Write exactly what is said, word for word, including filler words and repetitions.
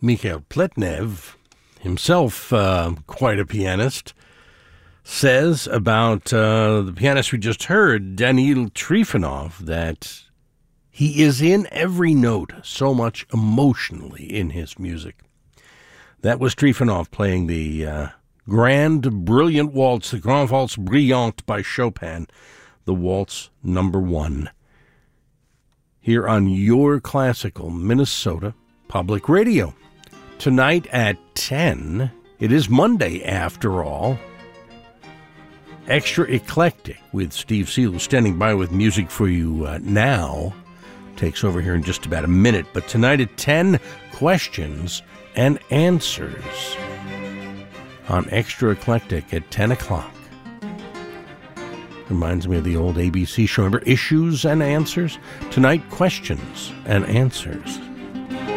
Mikhail Pletnev, himself uh, quite a pianist, says about uh, the pianist we just heard, Danil Trifonov, that he is in every note so much emotionally in his music. That was Trifonov playing the uh, grand, brilliant waltz, the Grand Waltz Brillante by Chopin, the waltz number one, here on your classical Minnesota Public Radio. Tonight at ten, it is Monday after all, Extra Eclectic with Steve Seal standing by with music for you uh, now. Takes over here in just about a minute, but tonight at ten, questions and answers on Extra Eclectic at ten o'clock. Reminds me of the old A B C show. Remember Issues and Answers? Tonight, questions and answers.